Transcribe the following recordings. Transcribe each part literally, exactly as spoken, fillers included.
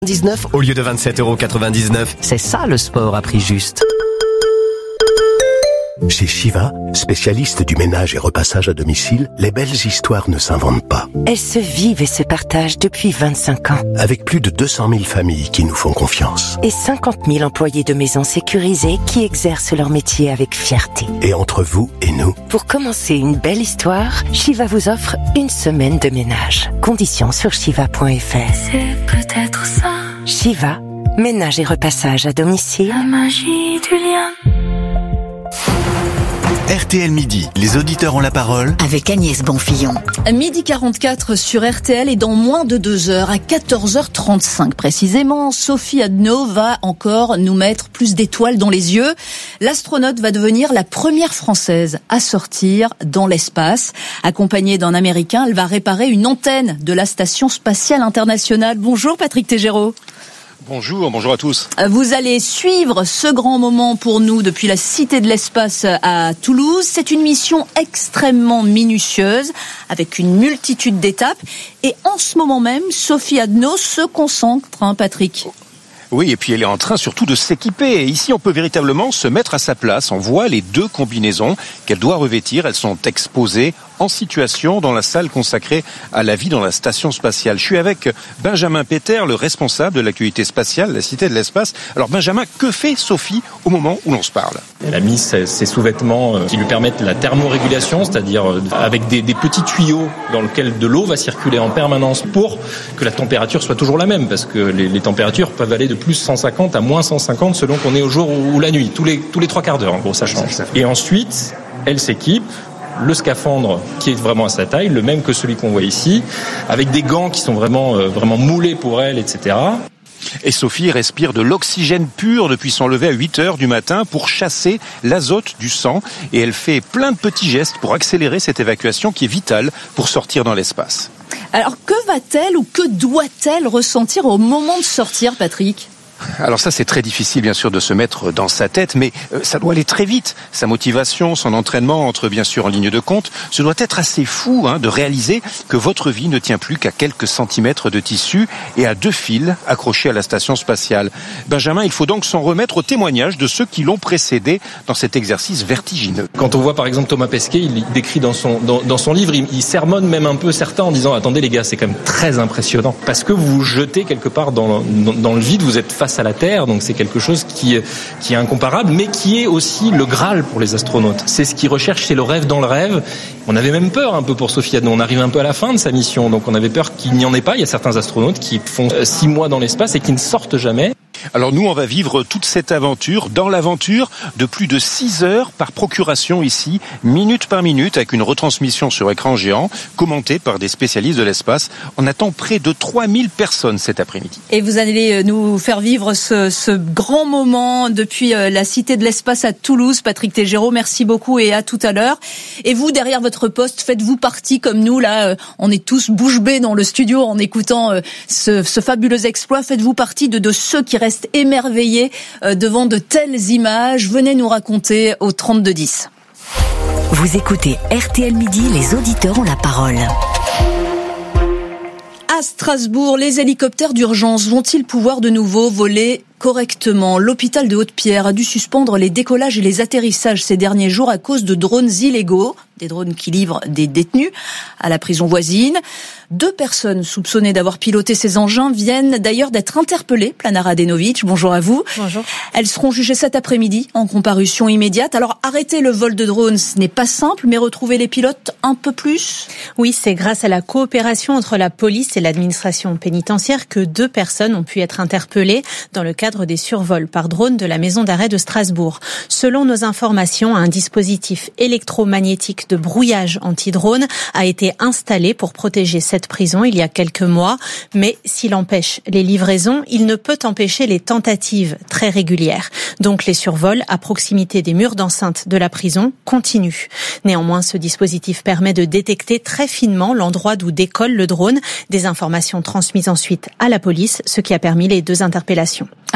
dix-neuf au lieu de vingt-sept euros quatre-vingt-dix-neuf. C'est ça le sport à prix juste. Chez Shiva, spécialiste du ménage et repassage à domicile, les belles histoires ne s'inventent pas. Elles se vivent et se partagent depuis vingt-cinq ans. Avec plus de deux cent mille familles qui nous font confiance. Et cinquante mille employés de maisons sécurisées qui exercent leur métier avec fierté. Et entre vous et nous. Pour commencer une belle histoire, Shiva vous offre une semaine de ménage. Conditions sur shiva point f r. C'est peut-être ça. Shiva, ménage et repassage à domicile. La magie du lien. R T L Midi, les auditeurs ont la parole avec Agnès Bonfillon. Midi quarante-quatre sur R T L et dans moins de deux heures, à quatorze heures trente-cinq précisément, Sophie Adno va encore nous mettre plus d'étoiles dans les yeux. L'astronaute va devenir la première Française à sortir dans l'espace. Accompagnée d'un Américain, elle va réparer une antenne de la Station Spatiale Internationale. Bonjour Patrick Tégéraud. Bonjour, bonjour à tous. Vous allez suivre ce grand moment pour nous depuis la Cité de l'Espace à Toulouse. C'est une mission extrêmement minutieuse avec une multitude d'étapes. Et en ce moment même, Sophie Adno se concentre, hein, Patrick. Oui, et puis elle est en train surtout de s'équiper. Et ici, on peut véritablement se mettre à sa place. On voit les deux combinaisons qu'elle doit revêtir. Elles sont exposées en situation dans la salle consacrée à la vie dans la station spatiale. Je suis avec Benjamin Peter, le responsable de l'actualité spatiale, la Cité de l'Espace. Alors Benjamin, que fait Sophie au moment où l'on se parle ? Elle a mis ses, ses sous-vêtements qui lui permettent la thermorégulation, c'est-à-dire avec des, des petits tuyaux dans lesquels de l'eau va circuler en permanence pour que la température soit toujours la même, parce que les, les températures peuvent aller de plus cent cinquante à moins cent cinquante selon qu'on est au jour ou la nuit. Tous les, tous les trois quarts d'heure, en gros, ça change. Et ensuite, elle s'équipe. Le scaphandre qui est vraiment à sa taille, le même que celui qu'on voit ici, avec des gants qui sont vraiment, euh, vraiment moulés pour elle, et cetera. Et Sophie respire de l'oxygène pur depuis son lever à huit heures du matin pour chasser l'azote du sang. Et elle fait plein de petits gestes pour accélérer cette évacuation qui est vitale pour sortir dans l'espace. Alors que va-t-elle ou que doit-elle ressentir au moment de sortir, Patrick ? Alors ça, c'est très difficile, bien sûr, de se mettre dans sa tête, mais ça doit aller très vite. Sa motivation, son entraînement entrent bien sûr en ligne de compte. Ce doit être assez fou hein, de réaliser que votre vie ne tient plus qu'à quelques centimètres de tissu et à deux fils accrochés à la station spatiale. Benjamin, il faut donc s'en remettre aux témoignages de ceux qui l'ont précédé dans cet exercice vertigineux. Quand on voit par exemple Thomas Pesquet, il décrit dans son, dans, dans son livre, il, il sermonne même un peu certains en disant « Attendez les gars, c'est quand même très impressionnant. » Parce que vous vous jetez quelque part dans, dans, dans le vide, vous êtes face à la Terre, donc c'est quelque chose qui, qui est incomparable, mais qui est aussi le Graal pour les astronautes. C'est ce qu'ils recherchent, c'est le rêve dans le rêve. On avait même peur un peu pour Sophie Adno. On arrive un peu à la fin de sa mission, donc on avait peur qu'il n'y en ait pas. Il y a certains astronautes qui font six mois dans l'espace et qui ne sortent jamais. Alors nous, on va vivre toute cette aventure, dans l'aventure de plus de six heures par procuration ici, minute par minute, avec une retransmission sur écran géant, commentée par des spécialistes de l'espace. On attend près de trois mille personnes cet après-midi. Et vous allez nous faire vivre ce, ce grand moment depuis la Cité de l'Espace à Toulouse. Patrick Tégéraud, merci beaucoup et à tout à l'heure. Et vous, derrière votre poste, faites-vous partie comme nous, là, on est tous bouche bée dans le studio en écoutant ce, ce fabuleux exploit. Faites-vous partie de, de ceux qui restent émerveillés devant de telles images. Venez nous raconter au trente-deux dix. Vous écoutez R T L Midi, les auditeurs ont la parole. À Strasbourg, les hélicoptères d'urgence vont-ils pouvoir de nouveau voler correctement? L'hôpital de Haute-Pierre a dû suspendre les décollages et les atterrissages ces derniers jours à cause de drones illégaux, des drones qui livrent des détenus à la prison voisine. Deux personnes soupçonnées d'avoir piloté ces engins viennent d'ailleurs d'être interpellées. Plana Radenovic, bonjour à vous. Bonjour. Elles seront jugées cet après-midi en comparution immédiate. Alors arrêter le vol de drones, ce n'est pas simple, mais retrouver les pilotes un peu plus? Oui, c'est grâce à la coopération entre la police et l'administration pénitentiaire que deux personnes ont pu être interpellées dans le cadre des survols par drone de la maison d'arrêt de Strasbourg. Selon nos informations, un dispositif électromagnétique de brouillage anti-drone a été installé pour protéger cette prison il y a quelques mois, mais s'il empêche les livraisons, il ne peut empêcher les tentatives très régulières. Donc les survols à proximité des murs d'enceinte de la prison continuent. Néanmoins, ce dispositif permet de détecter très finement l'endroit d'où décolle le drone, des informations transmises ensuite à la police, ce qui a permis les deux interpellations. Alors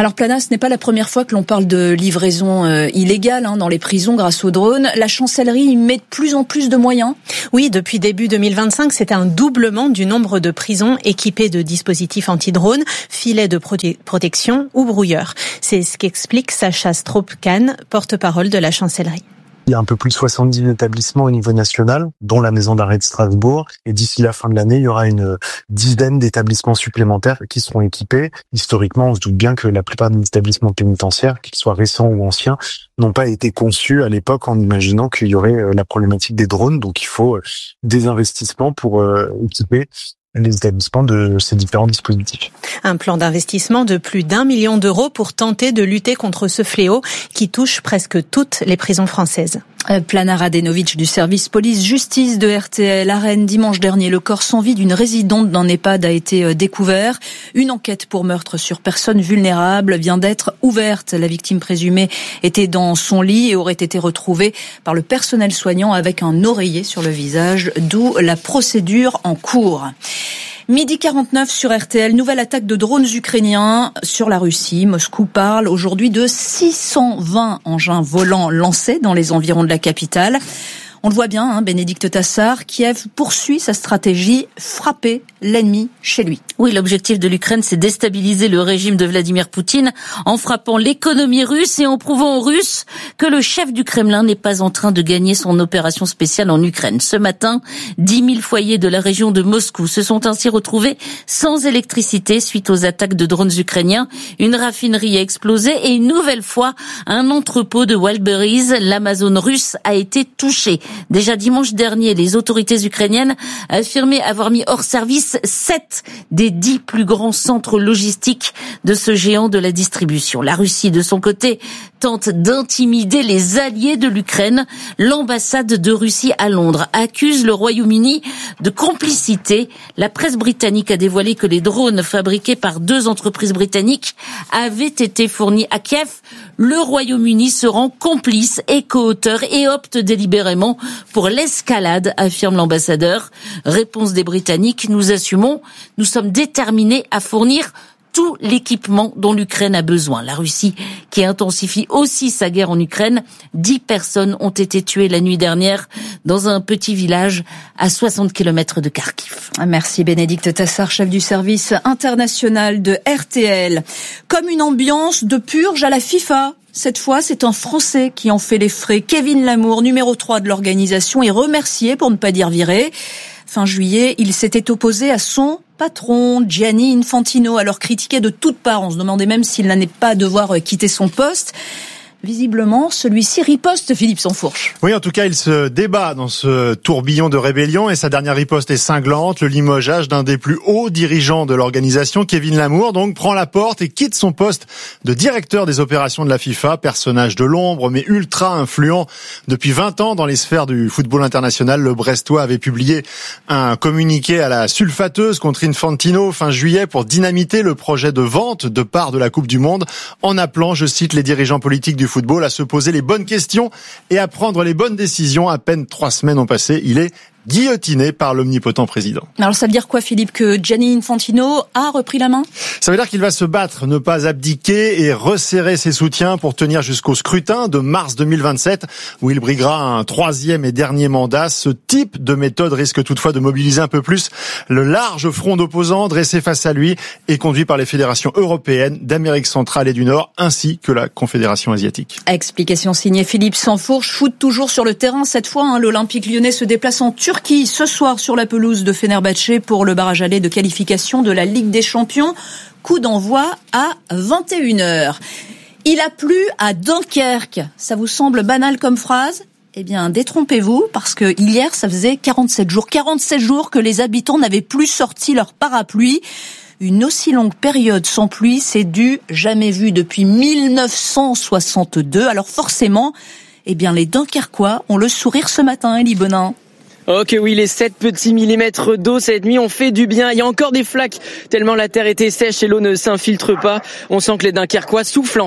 Alors Plana, ce n'est pas la première fois que l'on parle de livraison euh, illégale hein, dans les prisons grâce aux drones. La chancellerie y met de plus en plus de moyens. Oui, depuis début deux mille vingt-cinq, c'est un doublement du nombre de prisons équipées de dispositifs anti-drones, filets de prote- protection ou brouilleurs. C'est ce qu'explique Sacha Stroop-Kahn, porte-parole de la chancellerie. Il y a un peu plus de soixante-dix établissements au niveau national, dont la maison d'arrêt de Strasbourg. Et d'ici la fin de l'année, il y aura une dizaine d'établissements supplémentaires qui seront équipés. Historiquement, on se doute bien que la plupart des établissements pénitentiaires, qu'ils soient récents ou anciens, n'ont pas été conçus à l'époque en imaginant qu'il y aurait la problématique des drones. Donc il faut des investissements pour équiper les établissements de ces différents dispositifs. Un plan d'investissement de plus d'un million d'euros pour tenter de lutter contre ce fléau qui touche presque toutes les prisons françaises. Plana Radenovic du service police-justice de R T L à Rennes. Dimanche dernier, le corps sans vie d'une résidente d'un EHPAD a été découvert. Une enquête pour meurtre sur personne vulnérable vient d'être ouverte. La victime présumée était dans son lit et aurait été retrouvée par le personnel soignant avec un oreiller sur le visage, d'où la procédure en cours. Midi quarante-neuf sur R T L, nouvelle attaque de drones ukrainiens sur la Russie. Moscou parle aujourd'hui de six cent vingt engins volants lancés dans les environs de la capitale. On le voit bien, hein, Bénédicte Tassard, Kiev poursuit sa stratégie, frapper l'ennemi chez lui. Oui, l'objectif de l'Ukraine, c'est déstabiliser le régime de Vladimir Poutine en frappant l'économie russe et en prouvant aux Russes que le chef du Kremlin n'est pas en train de gagner son opération spéciale en Ukraine. Ce matin, dix mille foyers de la région de Moscou se sont ainsi retrouvés sans électricité suite aux attaques de drones ukrainiens. Une raffinerie a explosé et une nouvelle fois, un entrepôt de Wildberries, l'Amazone russe, a été touché. Déjà dimanche dernier, les autorités ukrainiennes affirmaient avoir mis hors service sept des dix plus grands centres logistiques de ce géant de la distribution. La Russie, de son côté, tente d'intimider les alliés de l'Ukraine. L'ambassade de Russie à Londres accuse le Royaume-Uni de complicité. La presse britannique a dévoilé que les drones fabriqués par deux entreprises britanniques avaient été fournis à Kiev. Le Royaume-Uni se rend complice et co-auteur et opte délibérément pour l'escalade, affirme l'ambassadeur. Réponse des Britanniques, nous assumons, nous sommes déterminés à fournir tout l'équipement dont l'Ukraine a besoin. La Russie, qui intensifie aussi sa guerre en Ukraine, dix personnes ont été tuées la nuit dernière dans un petit village à soixante kilomètres de Kharkiv. Merci Bénédicte Tassard, chef du service international de R T L. Comme une ambiance de purge à la FIFA. Cette fois, c'est un Français qui en fait les frais. Kevin Lamour, numéro trois de l'organisation, est remercié, pour ne pas dire viré. Fin juillet, il s'était opposé à son patron, Gianni Infantino, alors critiqué de toutes parts. On se demandait même s'il n'allait pas devoir quitter son poste. Visiblement, celui-ci riposte, Philippe Sansfourche. Oui, en tout cas, il se débat dans ce tourbillon de rébellion et sa dernière riposte est cinglante. Le limogeage d'un des plus hauts dirigeants de l'organisation, Kevin Lamour, donc prend la porte et quitte son poste de directeur des opérations de la FIFA, personnage de l'ombre mais ultra influent depuis vingt ans dans les sphères du football international. Le Brestois avait publié un communiqué à la sulfateuse contre Infantino fin juillet pour dynamiter le projet de vente de parts de la Coupe du Monde en appelant, je cite, les dirigeants politiques du football à se poser les bonnes questions et à prendre les bonnes décisions. À peine trois semaines ont passé, il est guillotiné par l'omnipotent président. Alors ça veut dire quoi, Philippe, que Gianni Infantino a repris la main ? Ça veut dire qu'il va se battre, ne pas abdiquer et resserrer ses soutiens pour tenir jusqu'au scrutin de mars deux mille vingt-sept où il briguera un troisième et dernier mandat. Ce type de méthode risque toutefois de mobiliser un peu plus le large front d'opposants dressé face à lui et conduit par les fédérations européennes, d'Amérique centrale et du Nord ainsi que la Confédération asiatique. Explication signée Philippe Sansfourche. Foot toujours sur le terrain cette fois. Hein, l'Olympique lyonnais se déplace en Turquie Turquie ce soir sur la pelouse de Fenerbahçe pour le barrage aller de qualification de la Ligue des Champions. Coup d'envoi à vingt et une heures. Il a plu à Dunkerque. Ça vous semble banal comme phrase ? Eh bien, détrompez-vous, parce que hier, ça faisait quarante-sept jours. quarante-sept jours que les habitants n'avaient plus sorti leur parapluie. Une aussi longue période sans pluie, c'est du jamais vu depuis mille neuf cent soixante-deux. Alors forcément, eh bien, les Dunkerquois ont le sourire ce matin, Elie Bonin. Ok, oui, les sept petits millimètres d'eau cette nuit ont fait du bien. Il y a encore des flaques, tellement la terre était sèche et l'eau ne s'infiltre pas. On sent que les Dunkerquois soufflent enfin.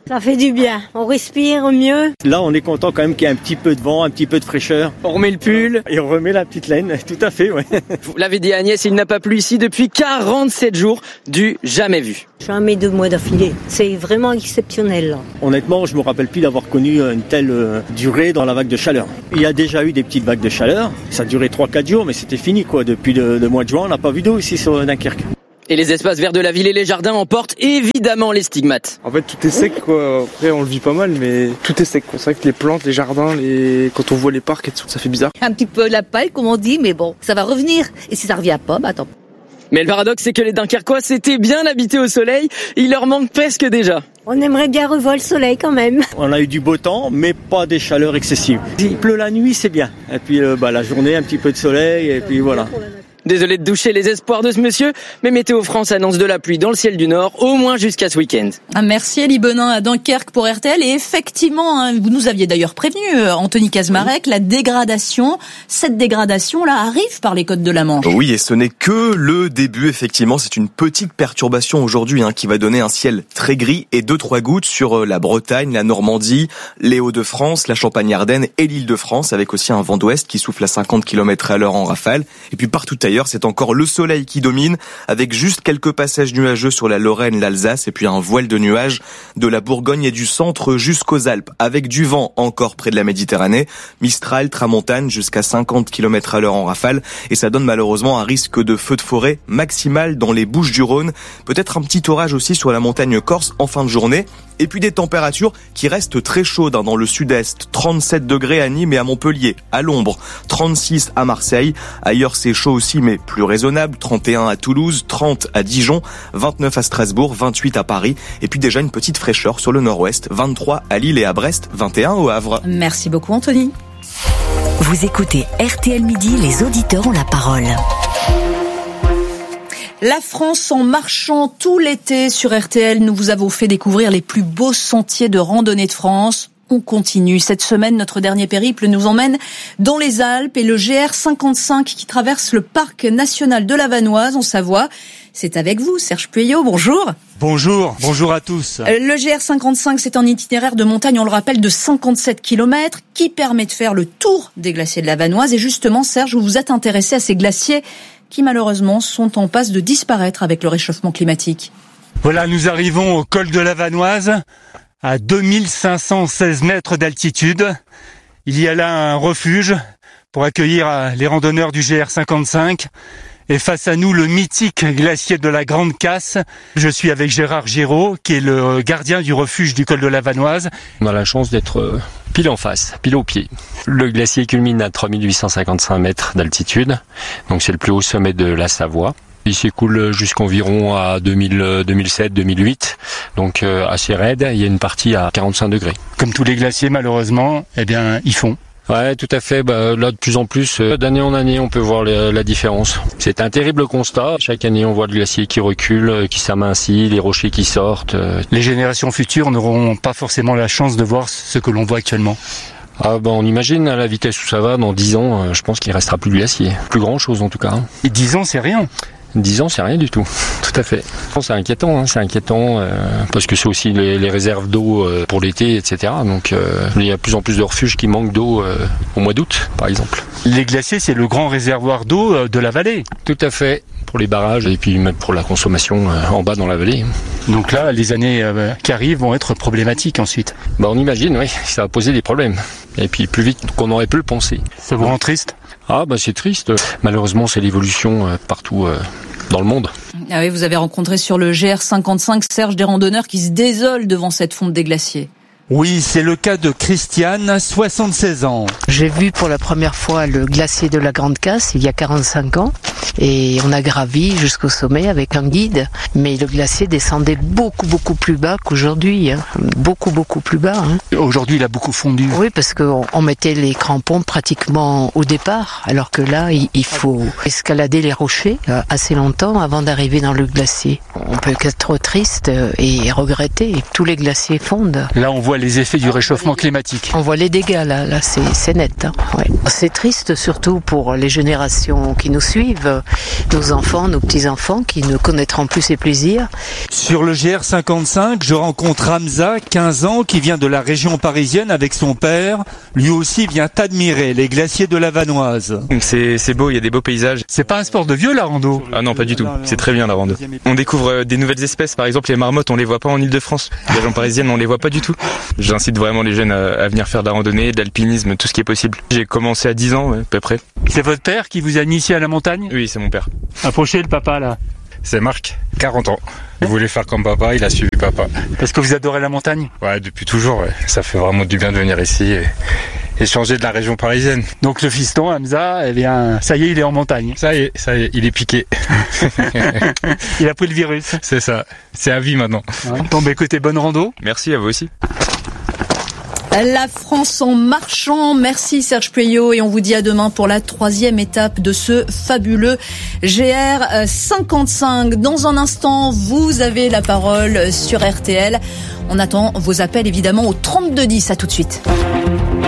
Ça fait du bien, on respire mieux. Là, on est content quand même qu'il y ait un petit peu de vent, un petit peu de fraîcheur. On remet le pull. Et on remet la petite laine, tout à fait, ouais. Vous l'avez dit Agnès, il n'a pas plu ici depuis quarante-sept jours, du jamais vu. Jamais deux mois d'affilée, c'est vraiment exceptionnel là. Honnêtement, je me rappelle plus d'avoir connu une telle euh, durée dans la vague de chaleur. Il y a déjà eu des petites vagues de chaleur, ça a duré trois quatre jours, mais c'était fini quoi. Depuis le, le mois de juin, on n'a pas vu d'eau ici sur Dunkerque. Et les espaces verts de la ville et les jardins en portent évidemment les stigmates. En fait, tout est sec, quoi. Après, on le vit pas mal, mais tout est sec, quoi. C'est vrai que les plantes, les jardins, les... quand on voit les parcs et tout, ça fait bizarre. Un petit peu la paille, comme on dit, mais bon, ça va revenir. Et si ça revient pas, bah attends. Mais le paradoxe, c'est que les Dunkerquois s'étaient bien habités au soleil. Il leur manque presque déjà. On aimerait bien revoir le soleil quand même. On a eu du beau temps, mais pas des chaleurs excessives. Il pleut la nuit, c'est bien. Et puis euh, bah, la journée, un petit peu de soleil, et puis voilà. Désolé de doucher les espoirs de ce monsieur, mais Météo France annonce de la pluie dans le ciel du Nord, au moins jusqu'à ce week-end. Ah, merci Elie Benin à Dunkerque pour R T L. Et effectivement, hein, vous nous aviez d'ailleurs prévenu, Anthony Kazmarek, oui. La dégradation, cette dégradation là arrive par les côtes de la Manche. Oui, et ce n'est que le début, effectivement. C'est une petite perturbation aujourd'hui hein, qui va donner un ciel très gris et deux trois gouttes sur la Bretagne, la Normandie, les Hauts-de-France, la Champagne-Ardenne et l'Île-de-France, avec aussi un vent d'ouest qui souffle à cinquante kilomètres à l'heure en rafale. Et puis partout ailleurs, c'est encore le soleil qui domine, avec juste quelques passages nuageux sur la Lorraine, l'Alsace, et puis un voile de nuages de la Bourgogne et du centre jusqu'aux Alpes, avec du vent encore près de la Méditerranée, Mistral, Tramontane, jusqu'à cinquante kilomètres à l'heure en rafale, et ça donne malheureusement un risque de feu de forêt maximal dans les Bouches-du-Rhône, peut-être un petit orage aussi sur la montagne corse en fin de journée, et puis des températures qui restent très chaudes hein, dans le sud-est, trente-sept degrés à Nîmes et à Montpellier, à l'ombre, trente-six à Marseille, ailleurs c'est chaud aussi mais plus raisonnable, trente et un à Toulouse, trente à Dijon, vingt-neuf à Strasbourg, vingt-huit à Paris, et puis déjà une petite fraîcheur sur le nord-ouest, vingt-trois à Lille et à Brest, vingt et un au Havre. Merci beaucoup Anthony. Vous écoutez R T L Midi, les auditeurs ont la parole. La France en marchant tout l'été sur R T L, nous vous avons fait découvrir les plus beaux sentiers de randonnée de France. On continue. Cette semaine, notre dernier périple nous emmène dans les Alpes et le G R cinquante-cinq qui traverse le parc national de la Vanoise en Savoie. C'est avec vous, Serge Pueyo. Bonjour. Bonjour. Bonjour à tous. Le G R cinquante-cinq, c'est un itinéraire de montagne, on le rappelle, de cinquante-sept kilomètres qui permet de faire le tour des glaciers de la Vanoise. Et justement, Serge, vous vous êtes intéressé à ces glaciers qui malheureusement sont en passe de disparaître avec le réchauffement climatique. Voilà, nous arrivons au col de la Vanoise, à deux mille cinq cent seize mètres d'altitude. Il y a là un refuge pour accueillir les randonneurs du G R cinquante-cinq. Et face à nous, le mythique glacier de la Grande Casse. Je suis avec Gérard Giraud, qui est le gardien du refuge du col de la Vanoise. On a la chance d'être pile en face, pile au pied. Le glacier culmine à trois mille huit cent cinquante-cinq mètres d'altitude. Donc c'est le plus haut sommet de la Savoie. Il s'écoule jusqu'environ à deux mille, deux mille sept, deux mille huit, donc euh, assez raide. Il y a une partie à quarante-cinq degrés. Comme tous les glaciers, malheureusement, eh bien, ils font. Ouais, tout à fait. Bah, là, de plus en plus, euh, d'année en année, on peut voir les, la différence. C'est un terrible constat. Chaque année, on voit le glacier qui recule, euh, qui s'amincit, les rochers qui sortent. Euh. Les générations futures n'auront pas forcément la chance de voir ce que l'on voit actuellement. Ah ben on imagine à la vitesse où ça va, dans dix ans, euh, je pense qu'il restera plus de glacier. Plus grand chose en tout cas. Et dix ans, c'est rien. dix ans, c'est rien du tout. Tout à fait. C'est inquiétant, hein, c'est inquiétant euh, parce que c'est aussi les, les réserves d'eau euh, pour l'été, et cetera. Donc euh, il y a de plus en plus de refuges qui manquent d'eau euh, au mois d'août, par exemple. Les glaciers, c'est le grand réservoir d'eau euh, de la vallée. Tout à fait. Pour les barrages et puis même pour la consommation euh, en bas dans la vallée. Donc là, les années euh, qui arrivent vont être problématiques ensuite. Bah on imagine, oui, ça va poser des problèmes. Et puis plus vite qu'on aurait pu le penser. Ça vous rend triste ? Ah bah c'est triste. Malheureusement, c'est l'évolution euh, partout euh, dans le monde. Ah oui, vous avez rencontré sur le G R cinquante-cinq, Serge, des randonneurs qui se désolent devant cette fonte des glaciers. Oui, c'est le cas de Christiane, soixante-seize ans. J'ai vu pour la première fois le glacier de la Grande Casse il y a quarante-cinq ans et on a gravi jusqu'au sommet avec un guide, mais le glacier descendait beaucoup beaucoup plus bas qu'aujourd'hui, hein. beaucoup beaucoup plus bas. Hein. Aujourd'hui, il a beaucoup fondu. Oui, parce qu'on on mettait les crampons pratiquement au départ, alors que là, il, il faut escalader les rochers euh, assez longtemps avant d'arriver dans le glacier. On peut être trop triste et regretter. Tous les glaciers fondent. Là, on voit voit les effets du réchauffement climatique. On voit les dégâts là, là c'est, c'est net. Hein. Ouais. C'est triste surtout pour les générations qui nous suivent, nos enfants, nos petits-enfants qui ne connaîtront plus ces plaisirs. Sur le G R cinquante-cinq, je rencontre Hamza, quinze ans, qui vient de la région parisienne avec son père. Lui aussi vient admirer les glaciers de la Vanoise. C'est, c'est beau, il y a des beaux paysages. C'est pas un sport de vieux la rando? Ah non, pas du tout. C'est très bien la rando. On découvre des nouvelles espèces, par exemple les marmottes, on les voit pas en Île-de-France. Les régions parisiennes, on les voit pas du tout. J'incite vraiment les jeunes à, à venir faire de la randonnée, de l'alpinisme, tout ce qui est possible. J'ai commencé à dix ans, ouais, à peu près. C'est votre père qui vous a initié à la montagne? Oui, c'est mon père. Approchez le papa là. C'est Marc, quarante ans. Il voulait faire comme papa, il a suivi papa. Parce que vous adorez la montagne? Ouais, depuis toujours, ouais. Ça fait vraiment du bien de venir ici et, et changer de la région parisienne. Donc le fiston, Hamza, eh bien, ça y est, il est en montagne. Ça y est, ça y est, il est piqué. Il a pris le virus. C'est ça, c'est à vie maintenant. Ouais. Bon, bah écoutez, bonne rando. Merci à vous aussi. La France en marchant. Merci Serge Pueyo et on vous dit à demain pour la troisième étape de ce fabuleux G R cinquante-cinq. Dans un instant, vous avez la parole sur R T L. On attend vos appels évidemment au trente-deux dix. À tout de suite.